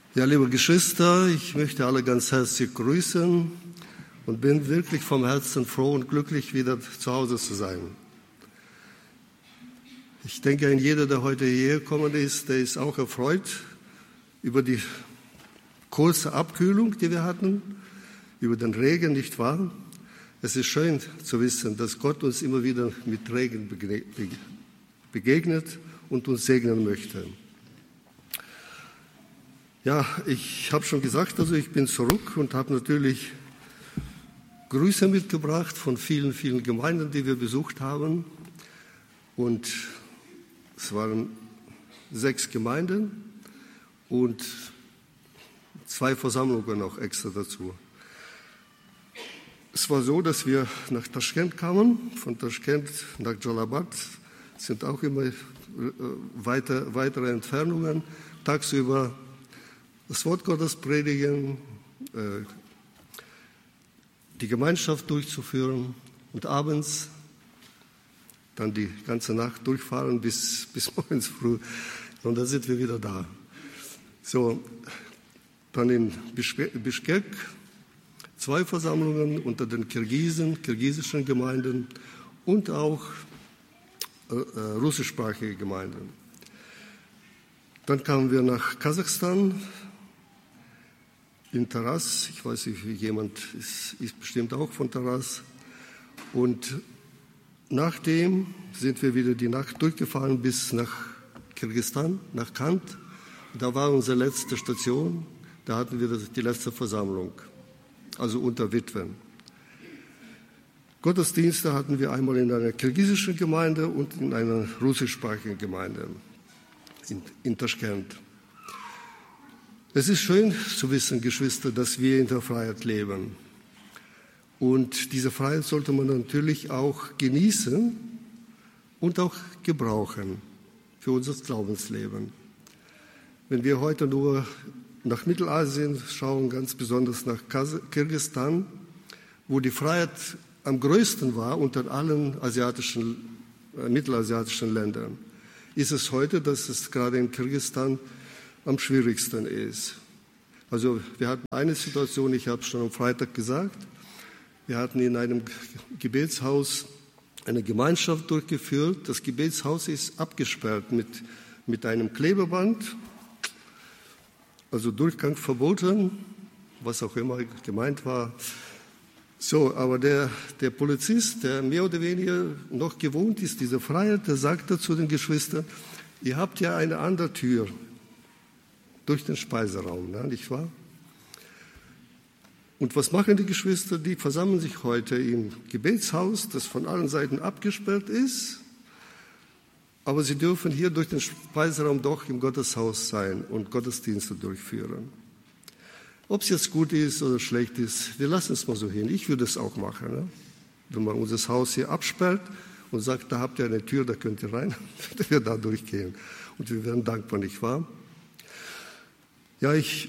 Ja, liebe Geschwister, ich möchte alle ganz herzlich grüßen und bin wirklich vom Herzen froh und glücklich, wieder zu Hause zu sein. Ich denke, ein jeder, der heute hierher gekommen ist, der ist auch erfreut über die kurze Abkühlung, die wir hatten, über den Regen, nicht wahr? Es ist schön zu wissen, dass Gott uns immer wieder mit Regen begegnet und uns segnen möchte. Ja, ich habe schon gesagt, also ich bin zurück und habe natürlich Grüße mitgebracht von vielen, vielen Gemeinden, die wir besucht haben. Und es waren 6 Gemeinden und 2 Versammlungen noch extra dazu. Es war so, dass wir nach Taschkent kamen, von Taschkent nach Jalabad, sind auch immer weitere Entfernungen, tagsüber das Wort Gottes predigen, die Gemeinschaft durchzuführen und abends dann die ganze Nacht durchfahren bis morgens früh und dann sind wir wieder da. So, dann in Bischkek 2 Versammlungen unter den kirgisischen Gemeinden und auch russischsprachige Gemeinden. Dann kamen wir nach Kasachstan, in Taras, ich weiß nicht, jemand ist bestimmt auch von Taras. Und nachdem sind wir wieder die Nacht durchgefahren bis nach Kirgisistan, nach Kant. Da war unsere letzte Station, da hatten wir die letzte Versammlung, also unter Witwen. Gottesdienste hatten wir einmal in einer kirgisischen Gemeinde und in einer russischsprachigen Gemeinde in Taschkent. Es ist schön zu wissen, Geschwister, dass wir in der Freiheit leben. Und diese Freiheit sollte man natürlich auch genießen und auch gebrauchen für unser Glaubensleben. Wenn wir heute nur nach Mittelasien schauen, ganz besonders nach Kirgisistan, wo die Freiheit am größten war unter allen mittelasiatischen Ländern, ist es heute, dass es gerade in Kirgisistan am schwierigsten ist. Also wir hatten eine Situation, ich habe es schon am Freitag gesagt, wir hatten in einem Gebetshaus eine Gemeinschaft durchgeführt. Das Gebetshaus ist abgesperrt mit einem Klebeband, also Durchgang verboten, was auch immer gemeint war. So, aber der Polizist, der mehr oder weniger noch gewohnt ist, diese Freiheit, der sagte zu den Geschwistern, ihr habt ja eine andere Tür durch den Speiseraum, nicht wahr? Und was machen die Geschwister? Die versammeln sich heute im Gebetshaus, das von allen Seiten abgesperrt ist, aber sie dürfen hier durch den Speiseraum doch im Gotteshaus sein und Gottesdienste durchführen. Ob es jetzt gut ist oder schlecht ist, wir lassen es mal so hin. Ich würde es auch machen. Ne? Wenn man unser Haus hier absperrt und sagt, da habt ihr eine Tür, da könnt ihr rein, würden wir da durchgehen. Und wir wären dankbar, nicht wahr? Ja, ich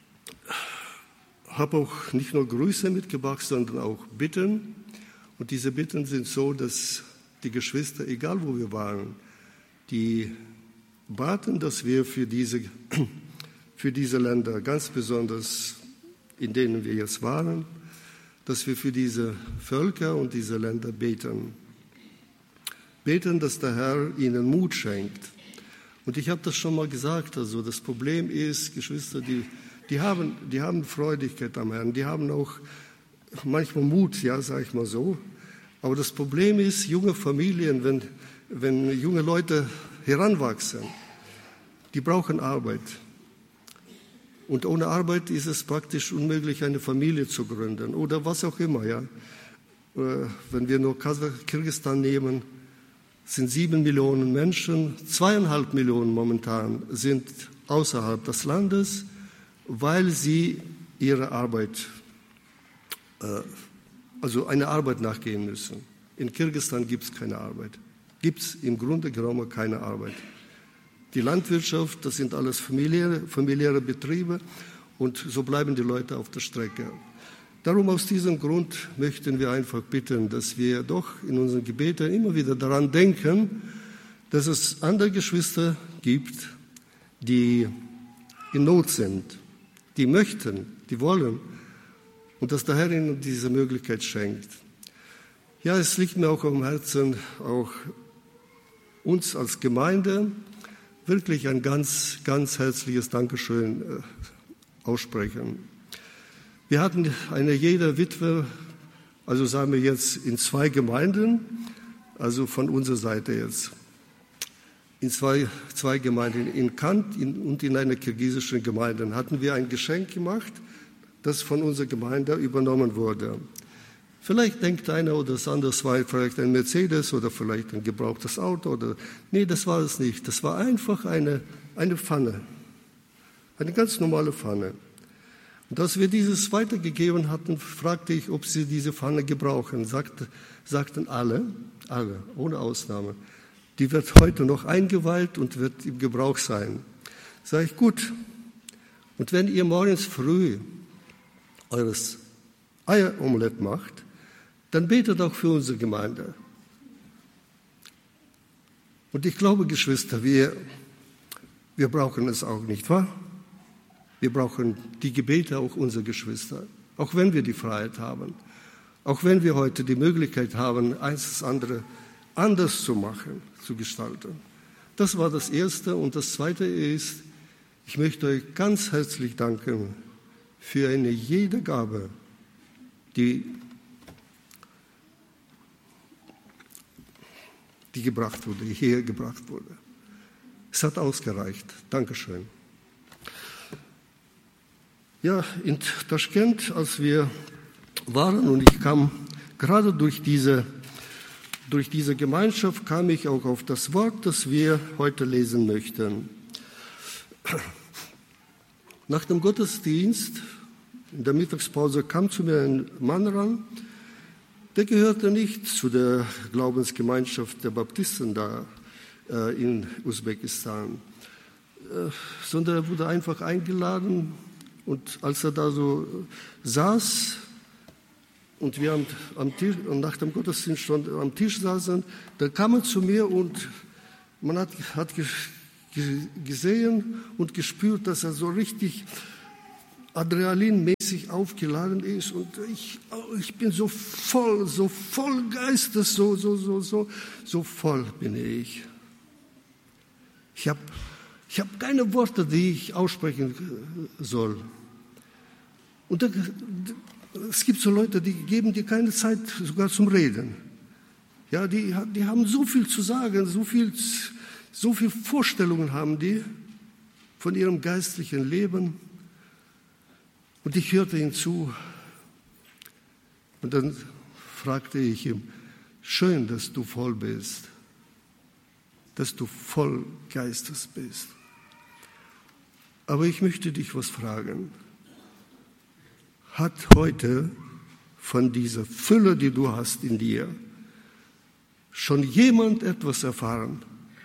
habe auch nicht nur Grüße mitgebracht, sondern auch Bitten. Und diese Bitten sind so, dass die Geschwister, egal wo wir waren, die baten, dass wir für diese Länder, ganz besonders in denen wir jetzt waren, dass wir für diese Völker und diese Länder beten. Beten, dass der Herr ihnen Mut schenkt. Und ich habe das schon mal gesagt, also das Problem ist, Geschwister, die haben Freudigkeit am Herrn, die haben auch manchmal Mut, ja, sage ich mal so. Aber das Problem ist, junge Familien, wenn junge Leute heranwachsen, die brauchen Arbeit. Und ohne Arbeit ist es praktisch unmöglich, eine Familie zu gründen oder was auch immer, ja. Wenn wir nur Kirgisistan nehmen, sind 7 Millionen Menschen, 2,5 Millionen momentan sind außerhalb des Landes, weil sie ihre Arbeit, also eine Arbeit nachgehen müssen. In Kirgisistan gibt es keine Arbeit. Gibt es im Grunde genommen keine Arbeit. Die Landwirtschaft, das sind alles familiäre Betriebe und so bleiben die Leute auf der Strecke. Darum aus diesem Grund möchten wir einfach bitten, dass wir doch in unseren Gebeten immer wieder daran denken, dass es andere Geschwister gibt, die in Not sind. die möchten, die wollen. Und dass der Herr ihnen diese Möglichkeit schenkt. Ja, es liegt mir auch am Herzen, auch uns als Gemeinde wirklich ein ganz, ganz herzliches Dankeschön aussprechen. Wir hatten jede Witwe, also sagen wir jetzt in 2 Gemeinden, also von unserer Seite jetzt, in zwei Gemeinden, in Kant und in einer kirgisischen Gemeinde, hatten wir ein Geschenk gemacht, das von unserer Gemeinde übernommen wurde. Vielleicht denkt einer oder das andere, es war vielleicht ein Mercedes oder vielleicht ein gebrauchtes Auto. Nee, das war es nicht. Das war einfach eine Pfanne, eine ganz normale Pfanne. Und als wir dieses weitergegeben hatten, fragte ich, ob sie diese Pfanne gebrauchen. Sagten alle, ohne Ausnahme. Die wird heute noch eingeweiht und wird im Gebrauch sein. Sag ich, gut. Und wenn ihr morgens früh eures Eieromelett macht, dann betet auch für unsere Gemeinde. Und ich glaube, Geschwister, wir brauchen es auch, nicht wahr? Wir brauchen die Gebete auch unserer Geschwister, auch wenn wir die Freiheit haben, auch wenn wir heute die Möglichkeit haben, eins das andere anders zu machen, zu gestalten. Das war das Erste. Und das Zweite ist, ich möchte euch ganz herzlich danken für eine jede Gabe, die gebracht wurde, hierher gebracht wurde. Es hat ausgereicht. Dankeschön. Ja, in Taschkent, als wir waren, und ich kam gerade durch diese Gemeinschaft, kam ich auch auf das Wort, das wir heute lesen möchten. Nach dem Gottesdienst, in der Mittagspause, kam zu mir ein Mann ran, der gehörte nicht zu der Glaubensgemeinschaft der Baptisten da in Usbekistan, sondern er wurde einfach eingeladen. Und als er da so saß und wir am Tisch, und nach dem Gottesdienst schon am Tisch saßen, da kam er zu mir und man hat gesehen und gespürt, dass er so richtig adrenalinmäßig aufgeladen ist und ich bin so voll Geistes, so voll bin ich. Ich hab keine Worte, die ich aussprechen soll. Und es gibt so Leute, die geben dir keine Zeit sogar zum Reden. Ja, die haben so viel zu sagen, so viel Vorstellungen haben die von ihrem geistlichen Leben. Und ich hörte ihm zu und dann fragte ich ihn, schön, dass du voll bist, dass du voll Geistes bist. Aber ich möchte dich was fragen. Hat heute von dieser Fülle, die du hast in dir, schon jemand etwas erfahren?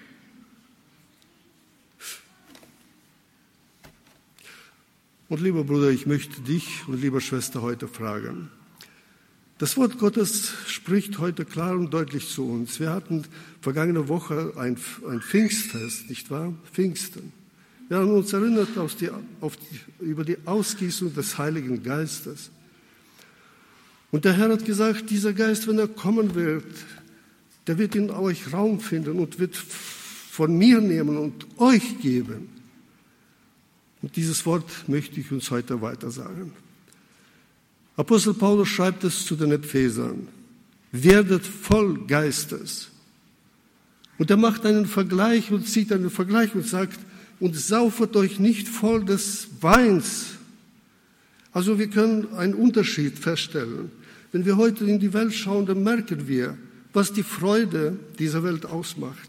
Und lieber Bruder, ich möchte dich und liebe Schwester heute fragen. Das Wort Gottes spricht heute klar und deutlich zu uns. Wir hatten vergangene Woche ein Pfingstfest, nicht wahr? Pfingsten. Wir haben uns erinnert über die Ausgießung des Heiligen Geistes. Und der Herr hat gesagt, dieser Geist, wenn er kommen wird, der wird in euch Raum finden und wird von mir nehmen und euch geben. Und dieses Wort möchte ich uns heute weiter sagen. Apostel Paulus schreibt es zu den Ephesern. Werdet voll Geistes. Und er macht einen Vergleich und zieht einen Vergleich und sagt, und saufet euch nicht voll des Weins. Also wir können einen Unterschied feststellen. Wenn wir heute in die Welt schauen, dann merken wir, was die Freude dieser Welt ausmacht.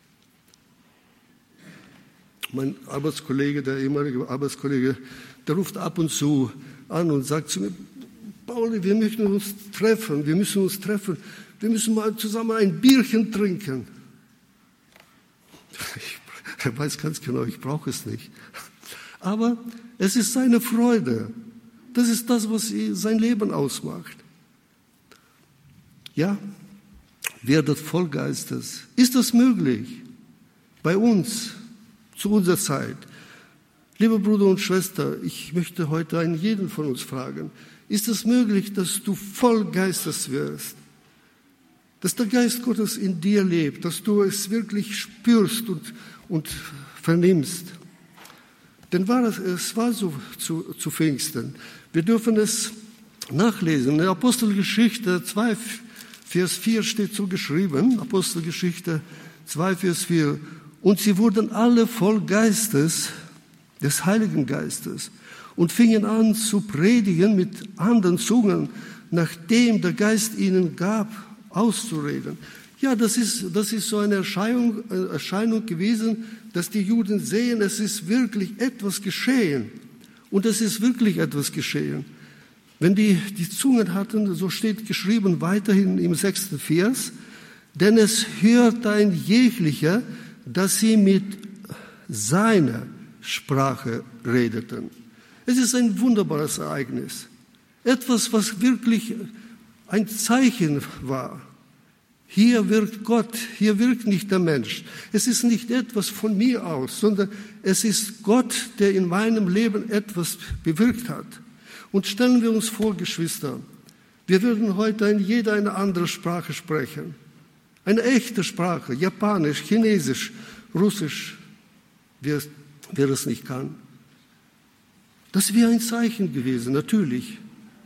Mein Arbeitskollege, der ehemalige Arbeitskollege, der ruft ab und zu an und sagt zu mir, Pauli, wir müssen uns treffen, wir müssen mal zusammen ein Bierchen trinken. Er weiß ganz genau, ich brauche es nicht. Aber es ist seine Freude. Das ist das, was sein Leben ausmacht. Ja, werdet voll Geistes. Ist das möglich? Bei uns, zu unserer Zeit. Lieber Bruder und Schwester, ich möchte heute einen jeden von uns fragen, ist es möglich, dass du voll Geistes wirst? Dass der Geist Gottes in dir lebt, dass du es wirklich spürst und vernimmst? Denn es war so zu Pfingsten. Wir dürfen es nachlesen. In der Apostelgeschichte 2, Vers 4 steht so geschrieben, Apostelgeschichte 2, Vers 4. Und sie wurden alle voll Geistes, des Heiligen Geistes, und fingen an zu predigen mit anderen Zungen, nachdem der Geist ihnen gab, auszureden. Ja, das ist so eine Erscheinung gewesen, dass die Juden sehen, es ist wirklich etwas geschehen. Und es ist wirklich etwas geschehen. Wenn die Zungen hatten, so steht geschrieben weiterhin im 6. Vers, denn es hörte ein jeglicher, dass sie mit seiner Sprache redeten. Es ist ein wunderbares Ereignis. Etwas, was wirklich ein Zeichen war. Hier wirkt Gott, hier wirkt nicht der Mensch. Es ist nicht etwas von mir aus, sondern es ist Gott, der in meinem Leben etwas bewirkt hat. Und stellen wir uns vor, Geschwister, wir würden heute jeder eine andere Sprache sprechen. Eine echte Sprache, Japanisch, Chinesisch, Russisch, wer es nicht kann. Das wäre ein Zeichen gewesen, natürlich.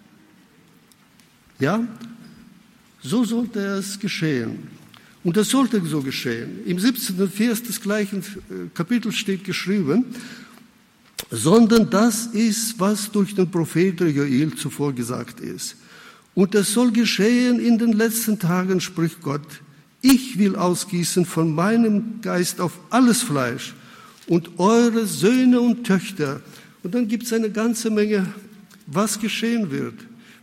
Ja, so sollte es geschehen. Und das sollte so geschehen. Im 17. Vers des gleichen Kapitels steht geschrieben, sondern das ist, was durch den Propheten Joel zuvor gesagt ist. Und es soll geschehen in den letzten Tagen, spricht Gott, ich will ausgießen von meinem Geist auf alles Fleisch und eure Söhne und Töchter. Und dann gibt es eine ganze Menge, was geschehen wird,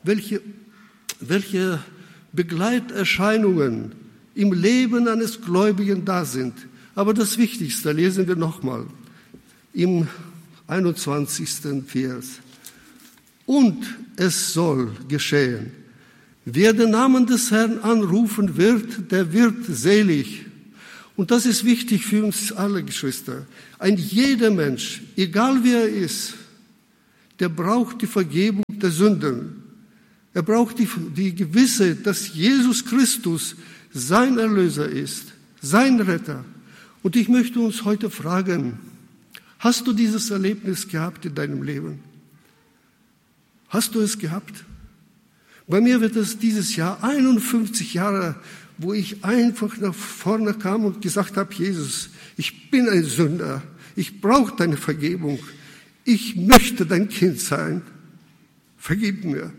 welche Begleiterscheinungen im Leben eines Gläubigen da sind. Aber das Wichtigste lesen wir nochmal im 21. Vers. Und es soll geschehen, wer den Namen des Herrn anrufen wird, der wird selig. Und das ist wichtig für uns alle, Geschwister. Ein jeder Mensch, egal wer er ist, der braucht die Vergebung der Sünden. Er braucht die Gewissheit, dass Jesus Christus sein Erlöser ist, sein Retter. Und ich möchte uns heute fragen, hast du dieses Erlebnis gehabt in deinem Leben? Hast du es gehabt? Bei mir wird es dieses Jahr 51 Jahre, wo ich einfach nach vorne kam und gesagt habe, Jesus, ich bin ein Sünder, ich brauche deine Vergebung, ich möchte dein Kind sein, vergib mir.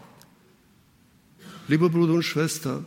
Lieber Bruder und Schwester,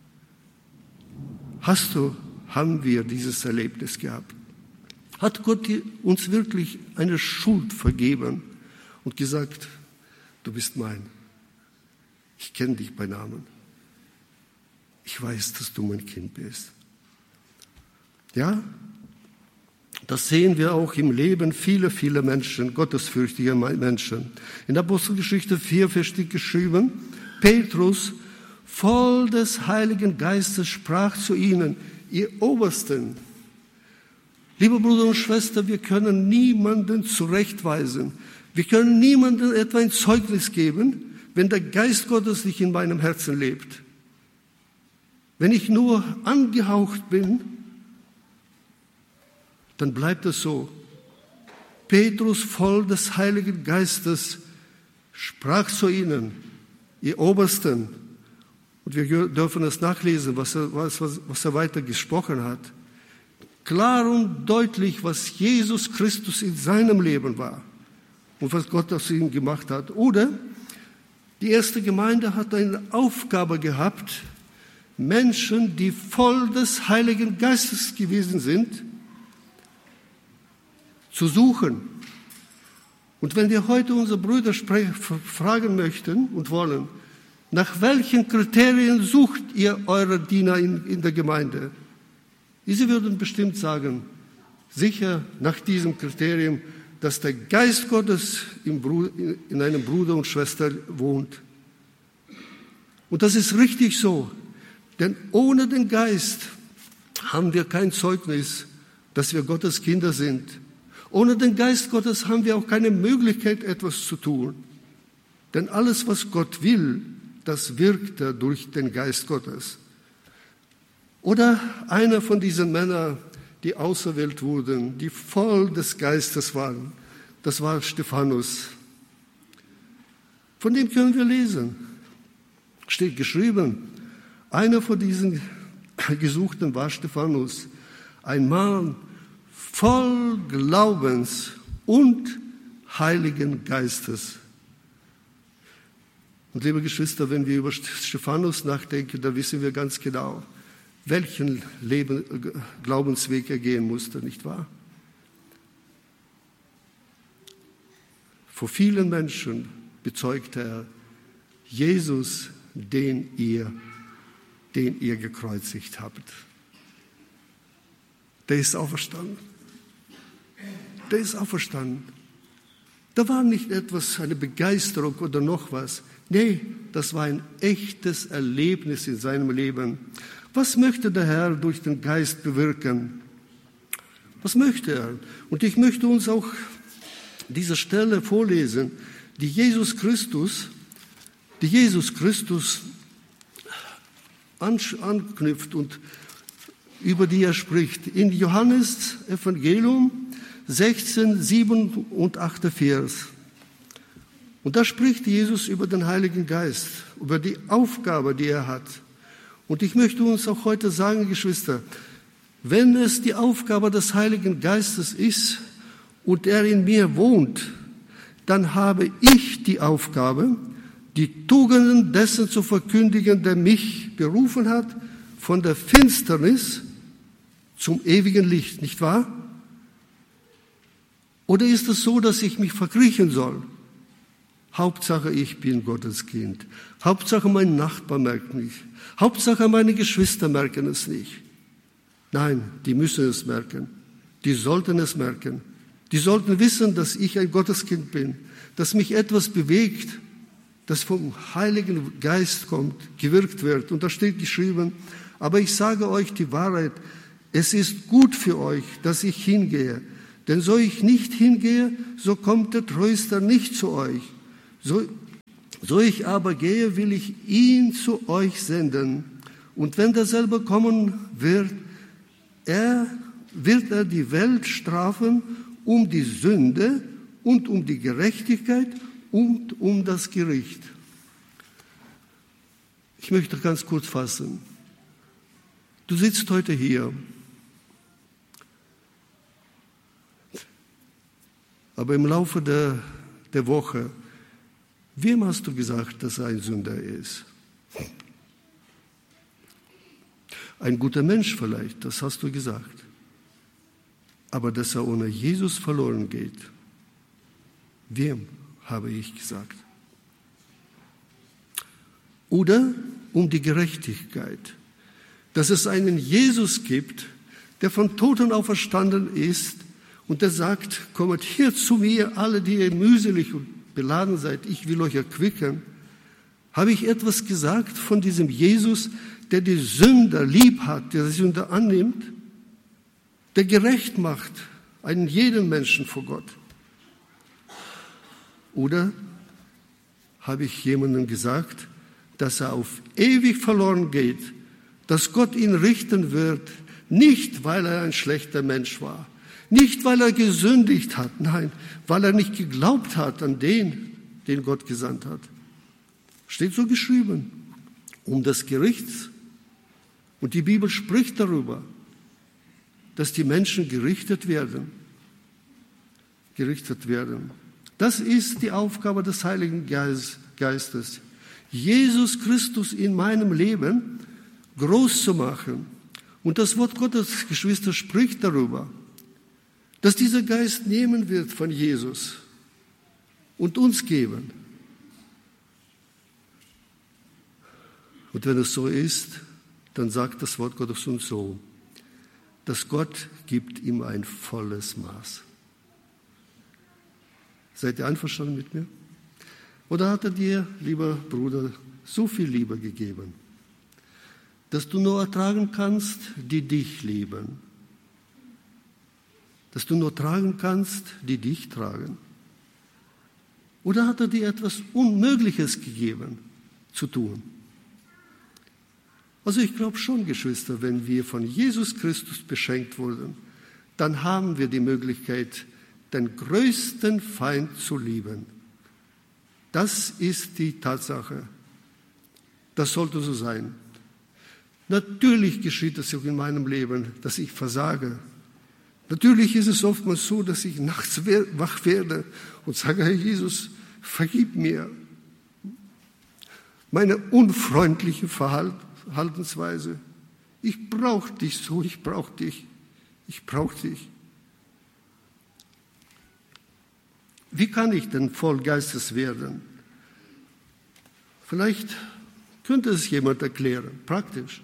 haben wir dieses Erlebnis gehabt? Hat Gott uns wirklich eine Schuld vergeben und gesagt, du bist mein, ich kenne dich bei Namen, ich weiß, dass du mein Kind bist. Ja, das sehen wir auch im Leben vieler Menschen, gottesfürchtiger Menschen. In der Apostelgeschichte 4 steht geschrieben, Petrus, voll des Heiligen Geistes, sprach zu ihnen, ihr Obersten. Liebe Brüder und Schwestern, wir können niemanden zurechtweisen. Wir können niemandem etwa ein Zeugnis geben, wenn der Geist Gottes nicht in meinem Herzen lebt. Wenn ich nur angehaucht bin, dann bleibt es so. Petrus, voll des Heiligen Geistes, sprach zu ihnen, ihr Obersten. Und wir dürfen es nachlesen, was er weiter gesprochen hat. Klar und deutlich, was Jesus Christus in seinem Leben war und was Gott aus ihm gemacht hat. Oder die erste Gemeinde hat eine Aufgabe gehabt, Menschen, die voll des Heiligen Geistes gewesen sind, zu suchen. Und wenn wir heute unsere Brüder fragen möchten und wollen, nach welchen Kriterien sucht ihr eure Diener in der Gemeinde? Sie würden bestimmt sagen, sicher nach diesem Kriterium, dass der Geist Gottes in einem Bruder und Schwester wohnt. Und das ist richtig so, denn ohne den Geist haben wir kein Zeugnis, dass wir Gottes Kinder sind. Ohne den Geist Gottes haben wir auch keine Möglichkeit, etwas zu tun. Denn alles, was Gott will, das wirkt er durch den Geist Gottes. Oder einer von diesen Männern, die auserwählt wurden, die voll des Geistes waren, das war Stephanus. Von dem können wir lesen. Steht geschrieben, einer von diesen Gesuchten war Stephanus, ein Mann voll Glaubens und Heiligen Geistes. Und liebe Geschwister, wenn wir über Stephanus nachdenken, dann wissen wir ganz genau, welchen Glaubensweg er gehen musste, nicht wahr? Vor vielen Menschen bezeugte er, Jesus, den ihr gekreuzigt habt. Der ist auferstanden. Der ist auferstanden. Da war nicht etwas, eine Begeisterung oder noch was. Nee, das war ein echtes Erlebnis in seinem Leben. Was möchte der Herr durch den Geist bewirken? Was möchte er? Und ich möchte uns auch diese Stelle vorlesen, die Jesus Christus anknüpft und über die er spricht. In Johannes Evangelium 16, 7 und 8 Vers. Und da spricht Jesus über den Heiligen Geist, über die Aufgabe, die er hat. Und ich möchte uns auch heute sagen, Geschwister, wenn es die Aufgabe des Heiligen Geistes ist und er in mir wohnt, dann habe ich die Aufgabe, die Tugenden dessen zu verkündigen, der mich berufen hat, von der Finsternis zum ewigen Licht, nicht wahr? Oder ist es so, dass ich mich verkriechen soll? Hauptsache, ich bin Gottes Kind. Hauptsache, mein Nachbar merkt mich. Hauptsache, meine Geschwister merken es nicht. Nein, die müssen es merken. Die sollten es merken. Die sollten wissen, dass ich ein Gotteskind bin, dass mich etwas bewegt, das vom Heiligen Geist kommt, gewirkt wird. Und da steht geschrieben, aber ich sage euch die Wahrheit, es ist gut für euch, dass ich hingehe. Denn so ich nicht hingehe, so kommt der Tröster nicht zu euch. So ich aber gehe, will ich ihn zu euch senden. Und wenn der selber kommen wird, wird er die Welt strafen um die Sünde und um die Gerechtigkeit und um das Gericht. Ich möchte ganz kurz fassen. Du sitzt heute hier, aber im Laufe der Woche, wem hast du gesagt, dass er ein Sünder ist? Ein guter Mensch vielleicht, das hast du gesagt. Aber dass er ohne Jesus verloren geht, wem habe ich gesagt? Oder um die Gerechtigkeit, dass es einen Jesus gibt, der von Toten auferstanden ist und der sagt, kommt hier zu mir, alle, die ihr mühselig und beladen seid, ich will euch erquicken. Habe ich etwas gesagt von diesem Jesus, der die Sünder lieb hat, der die Sünder annimmt, der gerecht macht, einen jeden Menschen vor Gott? Oder habe ich jemandem gesagt, dass er auf ewig verloren geht, dass Gott ihn richten wird, nicht weil er ein schlechter Mensch war, nicht weil er gesündigt hat, nein, weil er nicht geglaubt hat an den Gott gesandt hat. Steht so geschrieben, um das Gericht. Und die Bibel spricht darüber, dass die Menschen gerichtet werden. Das ist die Aufgabe des Heiligen Geistes. Jesus Christus in meinem Leben groß zu machen. Und das Wort Gottes, Geschwister, spricht darüber, dass dieser Geist nehmen wird von Jesus und uns geben. Und wenn es so ist, dann sagt das Wort Gottes uns so, dass Gott gibt ihm ein volles Maß. Seid ihr einverstanden mit mir? Oder hat er dir, lieber Bruder, so viel Liebe gegeben, dass du nur ertragen kannst, die dich lieben? dass du nur tragen kannst, die dich tragen? Oder hat er dir etwas Unmögliches gegeben zu tun? Also ich glaube schon, Geschwister, wenn wir von Jesus Christus beschenkt wurden, dann haben wir die Möglichkeit, den größten Feind zu lieben. Das ist die Tatsache. Das sollte so sein. Natürlich geschieht es auch in meinem Leben, dass ich versage. Natürlich ist es oftmals so, dass ich nachts wach werde und sage, Herr Jesus, vergib mir meine unfreundliche Verhaltensweise. Ich brauche dich so, ich brauche dich. Ich brauche dich. Wie kann ich denn voll Geistes werden? Vielleicht könnte es jemand erklären, praktisch.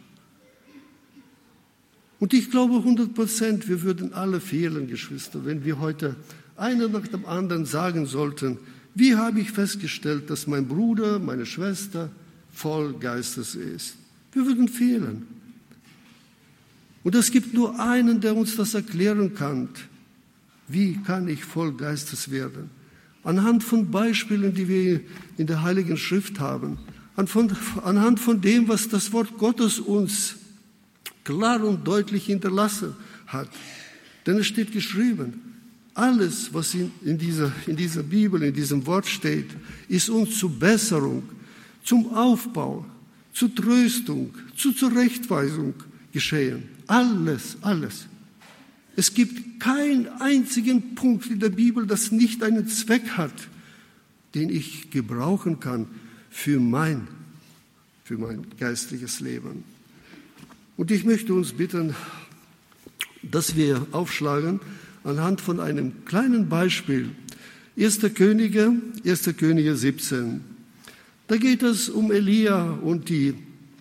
Und ich glaube 100%, wir würden alle fehlen, Geschwister, wenn wir heute einer nach dem anderen sagen sollten, wie habe ich festgestellt, dass mein Bruder, meine Schwester voll Geistes ist. Wir würden fehlen. Und es gibt nur einen, der uns das erklären kann. Wie kann ich voll Geistes werden? Anhand von Beispielen, die wir in der Heiligen Schrift haben. Anhand von dem, was das Wort Gottes uns klar und deutlich hinterlassen hat. Denn es steht geschrieben, alles, was in dieser Bibel, in diesem Wort steht, ist uns zur Besserung, zum Aufbau, zur Tröstung, zur Zurechtweisung geschehen. Alles, alles. Es gibt keinen einzigen Punkt in der Bibel, das nicht einen Zweck hat, den ich gebrauchen kann für mein geistliches Leben. Und ich möchte uns bitten, dass wir aufschlagen anhand von einem kleinen Beispiel. 1. Könige 17. Da geht es um Elia und die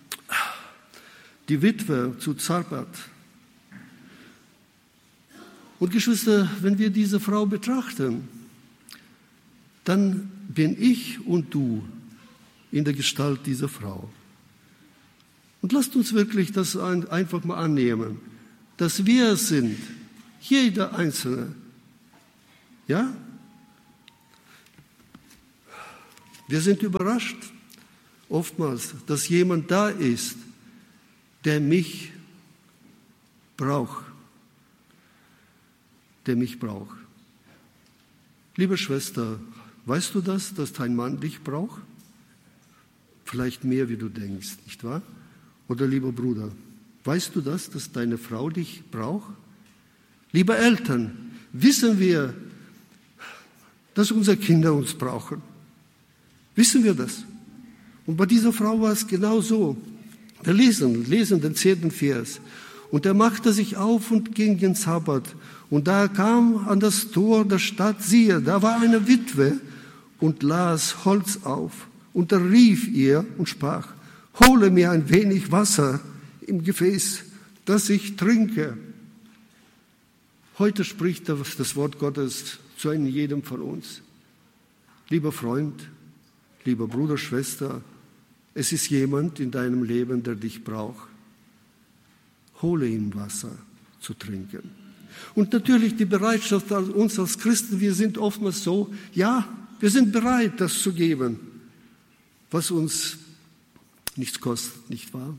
Witwe zu Zarpat. Und Geschwister, wenn wir diese Frau betrachten, dann bin ich und du in der Gestalt dieser Frau. Und lasst uns wirklich das einfach mal annehmen, dass wir es sind, jeder Einzelne. Ja? Wir sind überrascht oftmals, dass jemand da ist, der mich braucht. Der mich braucht. Liebe Schwester, weißt du das, dass dein Mann dich braucht? Vielleicht mehr, wie du denkst, nicht wahr? Oder lieber Bruder, weißt du das, dass deine Frau dich braucht? Liebe Eltern, wissen wir, dass unsere Kinder uns brauchen? Wissen wir das? Und bei dieser Frau war es genau so. Wir lesen den 10. Vers. Und er machte sich auf und ging ins Sabbat. Und da kam an das Tor der Stadt, siehe, da war eine Witwe und las Holz auf. Und er rief ihr und sprach, hole mir ein wenig Wasser im Gefäß, dass ich trinke. Heute spricht das Wort Gottes zu jedem von uns. Lieber Freund, lieber Bruder, Schwester, es ist jemand in deinem Leben, der dich braucht. Hole ihm Wasser zu trinken. Und natürlich die Bereitschaft uns als Christen, wir sind oftmals so, ja, wir sind bereit, das zu geben, was uns nichts kostet, nicht wahr?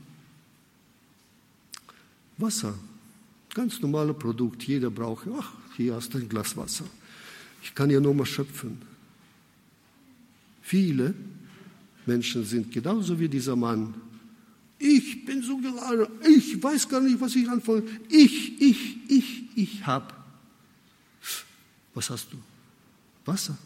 Wasser, ganz normales Produkt, jeder braucht, ach, hier hast du ein Glas Wasser. Ich kann ja nur mal schöpfen. Viele Menschen sind genauso wie dieser Mann. Ich bin so geladen, ich weiß gar nicht, was ich anfange. Ich habe. Was hast du? Wasser.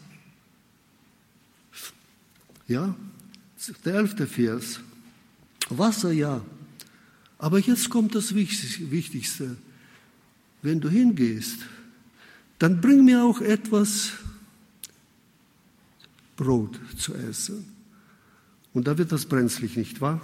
Ja, der 11. Vers. Wasser, ja. Aber jetzt kommt das Wichtigste. Wenn du hingehst, dann bring mir auch etwas Brot zu essen. Und da wird das brenzlig, nicht wahr?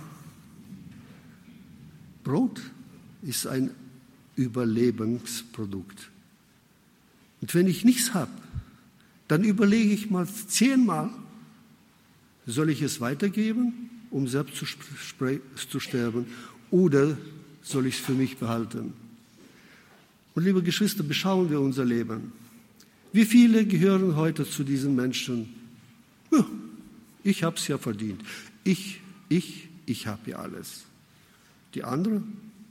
Brot ist ein Überlebensprodukt. Und wenn ich nichts habe, dann überlege ich mal 10-mal, soll ich es weitergeben, um selbst zu sterben, oder soll ich es für mich behalten? Und liebe Geschwister, beschauen wir unser Leben. Wie viele gehören heute zu diesen Menschen? Ja, ich habe es ja verdient. Ich habe ja alles. Die anderen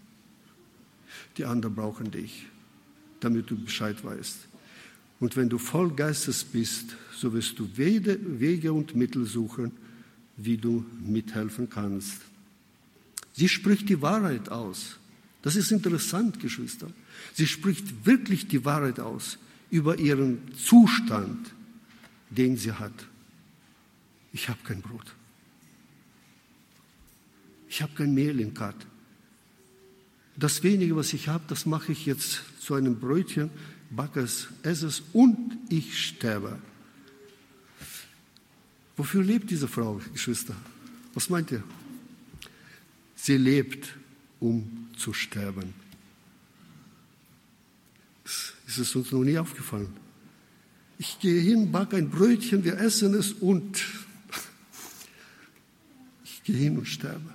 brauchen dich, damit du Bescheid weißt. Und wenn du voll Geistes bist, so wirst du Wege und Mittel suchen, wie du mithelfen kannst. Sie spricht die Wahrheit aus. Das ist interessant, Geschwister. Sie spricht wirklich die Wahrheit aus über ihren Zustand, den sie hat. Ich habe kein Brot. Ich habe kein Mehl im Kat. Das wenige, was ich habe, das mache ich jetzt zu einem Brötchen, backe es, esse es und ich sterbe. Wofür lebt diese Frau, Geschwister? Was meint ihr? Sie lebt, um zu sterben. Ist es uns noch nie aufgefallen? Ich gehe hin, backe ein Brötchen, wir essen es und ich gehe hin und sterbe.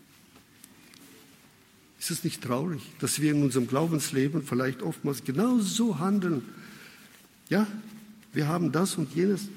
Ist es nicht traurig, dass wir in unserem Glaubensleben vielleicht oftmals genau so handeln? Ja, wir haben das und jenes.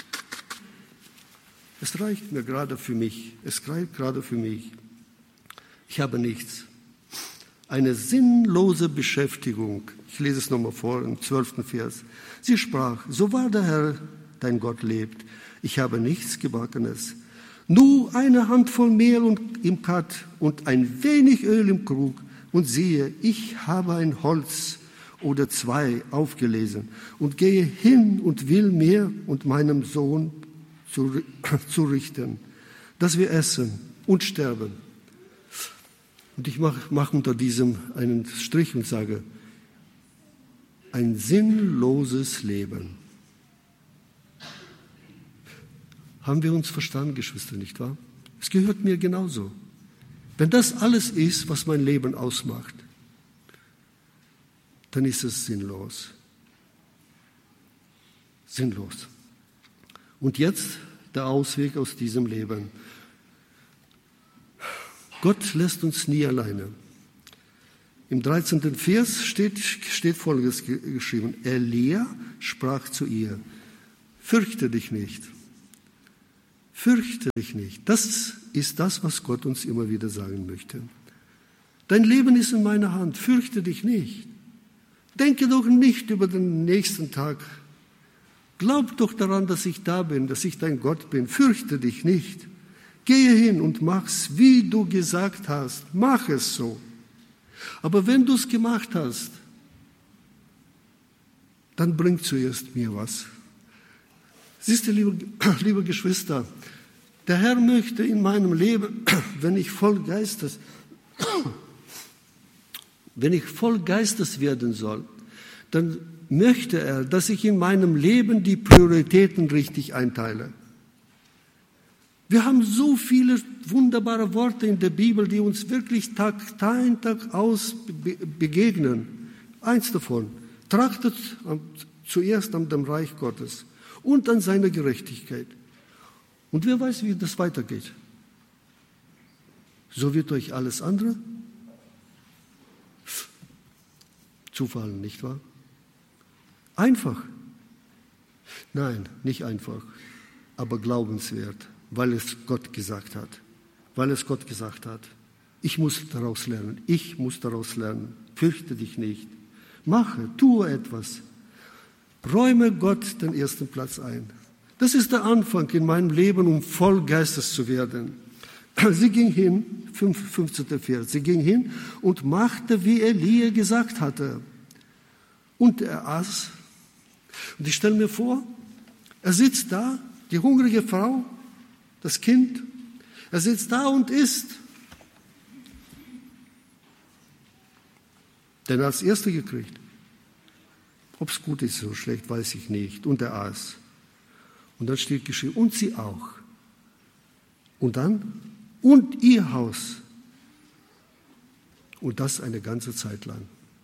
Es reicht mir gerade für mich. Es reicht gerade für mich. Ich habe nichts. Eine sinnlose Beschäftigung. Ich lese es nochmal vor im 12. Vers. Sie sprach, so wahr der Herr, dein Gott lebt. Ich habe nichts Gebackenes. Nur eine Handvoll Mehl im Kat und ein wenig Öl im Krug. Und siehe, ich habe ein Holz oder 2 aufgelesen und gehe hin und will mir und meinem Sohn zurichten, dass wir essen und sterben. Und ich mache unter diesem einen Strich und sage, ein sinnloses Leben. Haben wir uns verstanden, Geschwister, nicht wahr? Es gehört mir genauso. Wenn das alles ist, was mein Leben ausmacht, dann ist es sinnlos. Sinnlos. Und jetzt der Ausweg aus diesem Leben. Gott lässt uns nie alleine. Im 13. Vers steht Folgendes geschrieben. Elia sprach zu ihr, fürchte dich nicht. Fürchte dich nicht. Das ist das, was Gott uns immer wieder sagen möchte. Dein Leben ist in meiner Hand. Fürchte dich nicht. Denke doch nicht über den nächsten Tag. Glaub doch daran, dass ich da bin, dass ich dein Gott bin. Fürchte dich nicht. Gehe hin und mach's, wie du gesagt hast. Mach es so. Aber wenn du es gemacht hast, dann bring zuerst mir was. Siehst du, liebe Geschwister, der Herr möchte in meinem Leben, wenn ich voll Geistes werden soll, dann möchte er, dass ich in meinem Leben die Prioritäten richtig einteile. Wir haben so viele wunderbare Worte in der Bibel, die uns wirklich Tag ein, Tag aus begegnen. Eins davon, trachtet zuerst an dem Reich Gottes und an seiner Gerechtigkeit. Und wer weiß, wie das weitergeht. So wird euch alles andere zufallen, nicht wahr? Einfach. Nein, nicht einfach, aber glaubenswert, weil es Gott gesagt hat. Weil es Gott gesagt hat. Ich muss daraus lernen. Ich muss daraus lernen. Fürchte dich nicht. Mache, tue etwas. Räume Gott den ersten Platz ein. Das ist der Anfang in meinem Leben, um voll Geistes zu werden. Sie ging hin, 15. Vers, sie ging hin und machte, wie Elia gesagt hatte. Und er aß. Und ich stelle mir vor, er sitzt da, die hungrige Frau, das Kind, er sitzt da und isst. Denn er hat das Erste gekriegt. Ob es gut ist oder schlecht, weiß ich nicht. Und er aß. Und dann steht geschrieben, und sie auch. Und dann, und ihr Haus. Und das eine ganze Zeit lang.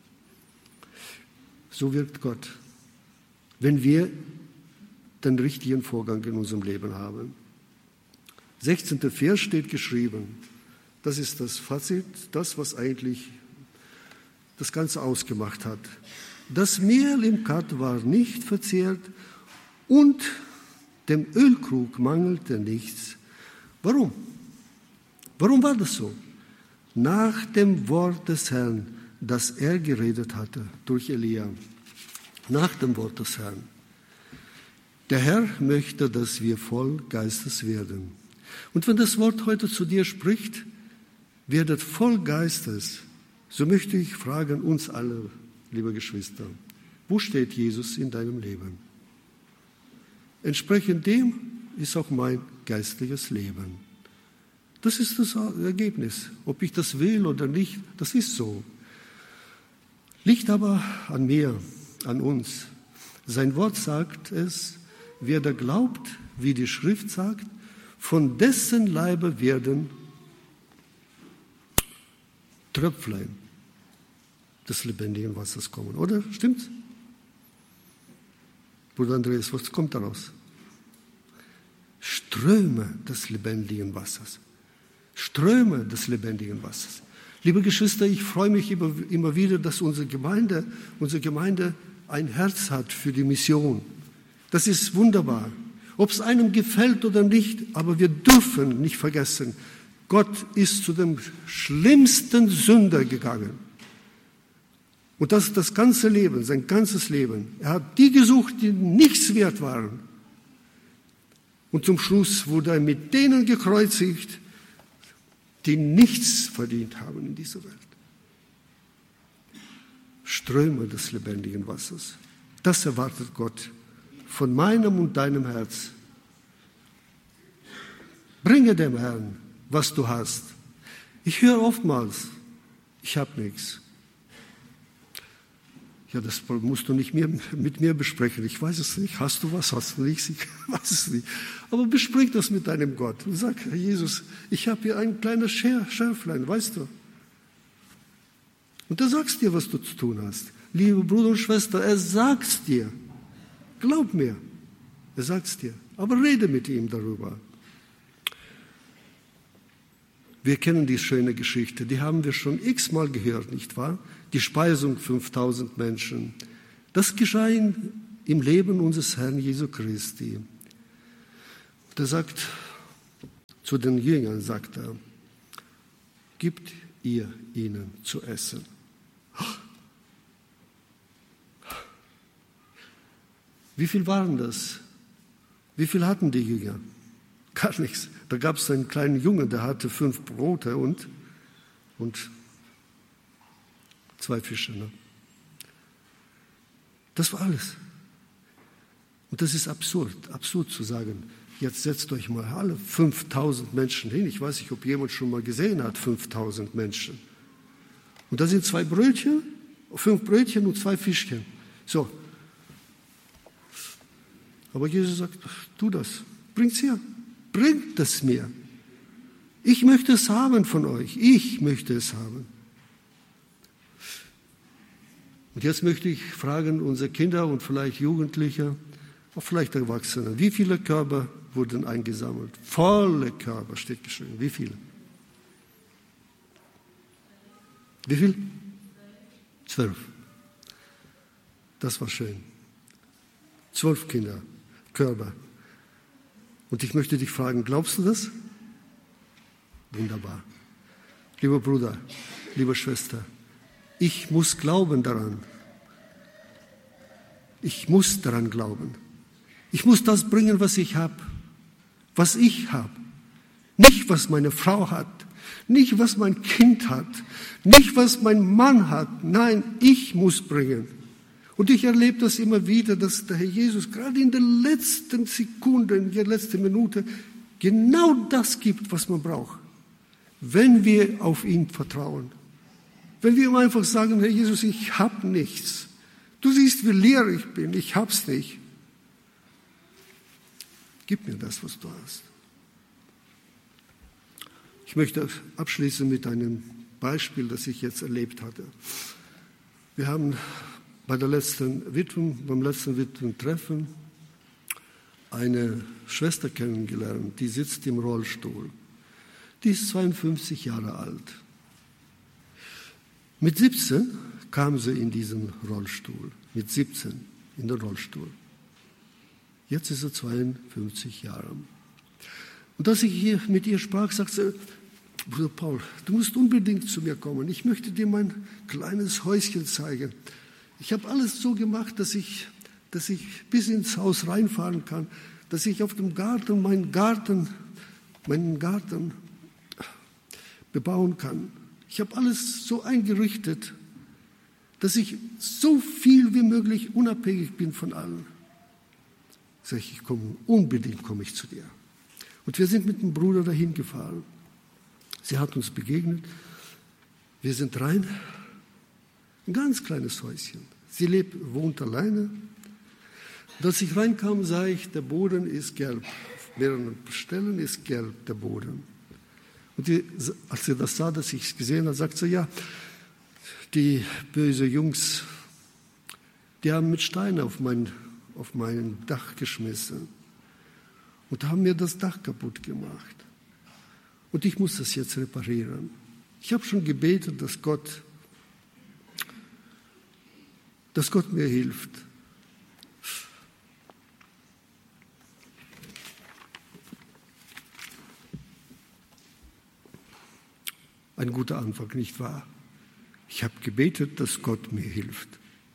So wirkt Gott, wenn wir den richtigen Vorgang in unserem Leben haben. 16. Vers steht geschrieben. Das ist das Fazit, das, was eigentlich das Ganze ausgemacht hat. Das Mehl im Kat war nicht verzehrt und dem Ölkrug mangelte nichts. Warum? Warum war das so? Nach dem Wort des Herrn, das er geredet hatte durch Elia. Nach dem Wort des Herrn. Der Herr möchte, dass wir voll Geistes werden. Und wenn das Wort heute zu dir spricht, werdet voll Geistes, so möchte ich fragen uns alle, liebe Geschwister, wo steht Jesus in deinem Leben? Entsprechend dem ist auch mein geistliches Leben. Das ist das Ergebnis. Ob ich das will oder nicht, das ist so. Liegt aber an mir, an uns. Sein Wort sagt es, wer da glaubt, wie die Schrift sagt, von dessen Leibe werden Tröpflein des lebendigen Wassers kommen. Oder? Stimmt's? Bruder Andreas, was kommt daraus? Ströme des lebendigen Wassers. Ströme des lebendigen Wassers. Liebe Geschwister, ich freue mich immer wieder, dass unsere Gemeinde ein Herz hat für die Mission. Das ist wunderbar. Ob es einem gefällt oder nicht, aber wir dürfen nicht vergessen, Gott ist zu dem schlimmsten Sünder gegangen. Und das ganze Leben, sein ganzes Leben. Er hat die gesucht, die nichts wert waren. Und zum Schluss wurde er mit denen gekreuzigt, die nichts verdient haben in dieser Welt. Ströme des lebendigen Wassers. Das erwartet Gott von meinem und deinem Herz. Bringe dem Herrn, was du hast. Ich höre oftmals, ich habe nichts. Ja, das musst du nicht mit mir besprechen. Ich weiß es nicht. Hast du was, hast du nichts? Ich weiß es nicht. Aber besprich das mit deinem Gott und sag, Herr Jesus, ich habe hier ein kleines Schärflein, weißt du? Und er sagt dir, was du zu tun hast. Liebe Bruder und Schwester, er sagt's dir. Glaub mir, er sagt's dir. Aber rede mit ihm darüber. Wir kennen die schöne Geschichte, die haben wir schon x-mal gehört, nicht wahr? Die Speisung 5000 Menschen. Das geschah im Leben unseres Herrn Jesu Christi. Und er sagt zu den Jüngern, sagt er, gibt ihr ihnen zu essen. Wie viel waren das? Wie viel hatten die Jünger? Gar nichts. Da gab es einen kleinen Jungen, der hatte 5 Brote und 2 Fische. Ne? Das war alles. Und das ist absurd zu sagen, jetzt setzt euch mal alle 5000 Menschen hin. Ich weiß nicht, ob jemand schon mal gesehen hat, 5000 Menschen. Und da sind 2 Brötchen, 5 Brötchen und 2 Fischchen. So. Aber Jesus sagt, tu das, bringt's her. Bringt es mir. Ich möchte es haben von euch. Ich möchte es haben. Und jetzt möchte ich fragen, unsere Kinder und vielleicht Jugendliche, auch vielleicht Erwachsene, wie viele Körbe wurden eingesammelt? Volle Körbe steht geschrieben. Wie viele? Wie viel? 12. Das war schön. 12 Kinder, Körbe. Und ich möchte dich fragen, glaubst du das? Wunderbar. Lieber Bruder, liebe Schwester, ich muss glauben daran. Ich muss daran glauben. Ich muss das bringen, was ich habe. Was ich habe. Nicht, was meine Frau hat. Nicht, was mein Kind hat. Nicht, was mein Mann hat. Nein, ich muss bringen. Und ich erlebe das immer wieder, dass der Herr Jesus gerade in der letzten Sekunde, in der letzten Minute genau das gibt, was man braucht. Wenn wir auf ihn vertrauen. Wenn wir ihm einfach sagen, Herr Jesus, ich habe nichts. Du siehst, wie leer ich bin, ich hab's nicht. Gib mir das, was du hast. Ich möchte abschließen mit einem Beispiel, das ich jetzt erlebt hatte. Wir haben beim letzten Witwentreffen eine Schwester kennengelernt, die sitzt im Rollstuhl. Die ist 52 Jahre alt. Mit 17 kam sie in diesen Rollstuhl, mit 17 in den Rollstuhl. Jetzt ist sie 52 Jahre. Und als ich hier mit ihr sprach, sagte sie, Bruder Paul, du musst unbedingt zu mir kommen. Ich möchte dir mein kleines Häuschen zeigen. Ich habe alles so gemacht, dass ich bis ins Haus reinfahren kann, dass ich auf dem Garten meinen Garten bebauen kann. Ich habe alles so eingerichtet, dass ich so viel wie möglich unabhängig bin von allen. Sag ich, unbedingt komme ich zu dir. Und wir sind mit dem Bruder dahin gefahren. Sie hat uns begegnet. Wir sind rein. Ein ganz kleines Häuschen. Sie wohnt alleine. Und als ich reinkam, sah ich, der Boden ist gelb. Auf mehreren Stellen ist gelb, der Boden. Und als sie das sah, dass ich es gesehen habe, sagte sie, ja, die bösen Jungs, die haben mit Steinen auf mein Dach geschmissen und haben mir das Dach kaputt gemacht. Und ich muss das jetzt reparieren. Ich habe schon gebetet, dass Gott mir hilft. Ein guter Anfang, nicht wahr? Ich habe gebetet, dass Gott mir hilft.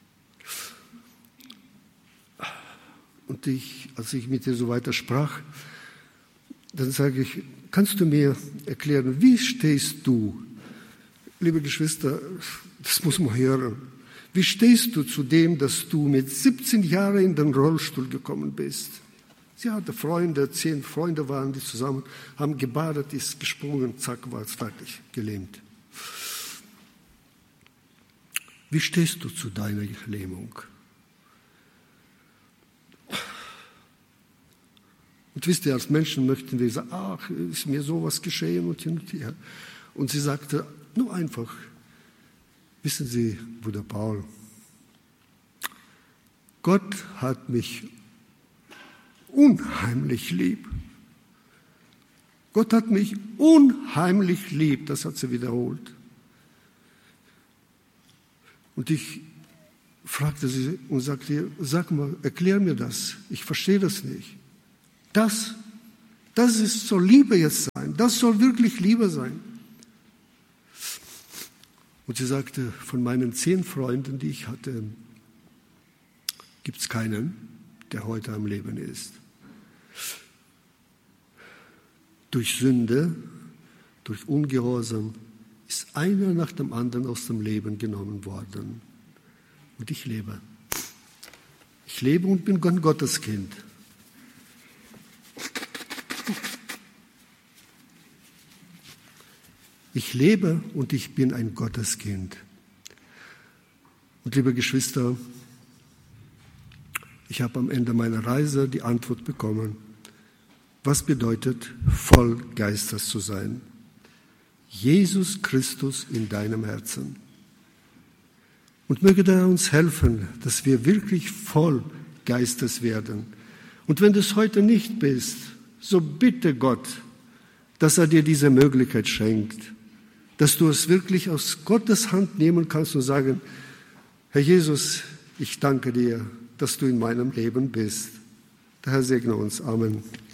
Und als ich mit ihr so weiter sprach, dann sage ich, kannst du mir erklären, wie stehst du, liebe Geschwister, das muss man hören, wie stehst du zu dem, dass du mit 17 Jahren in den Rollstuhl gekommen bist? Sie hatte Freunde, 10 Freunde waren die zusammen, haben gebadet, ist gesprungen, zack, war es fertig, gelähmt. Wie stehst du zu deiner Lähmung? Und wisst ihr, als Menschen möchten wir sagen, ach, ist mir sowas geschehen und hin und her. Und sie sagte, nur einfach, wissen Sie, Bruder Paul, Gott hat mich unheimlich lieb. Gott hat mich unheimlich lieb, das hat sie wiederholt. Und ich fragte sie und sagte, sag mal, erklär mir das, ich verstehe das nicht. Das soll Liebe jetzt sein, das soll wirklich Liebe sein. Und sie sagte, von meinen 10 Freunden, die ich hatte, gibt es keinen, der heute am Leben ist. Durch Sünde, durch Ungehorsam ist einer nach dem anderen aus dem Leben genommen worden. Und ich lebe. Ich lebe und bin Gottes Kind. Ich lebe und ich bin ein Gotteskind. Und liebe Geschwister, ich habe am Ende meiner Reise die Antwort bekommen, was bedeutet, voll Geistes zu sein. Jesus Christus in deinem Herzen. Und möge er uns helfen, dass wir wirklich voll Geistes werden. Und wenn du es heute nicht bist, so bitte Gott, dass er dir diese Möglichkeit schenkt, dass du es wirklich aus Gottes Hand nehmen kannst und sagen, Herr Jesus, ich danke dir, dass du in meinem Leben bist. Der Herr segne uns. Amen.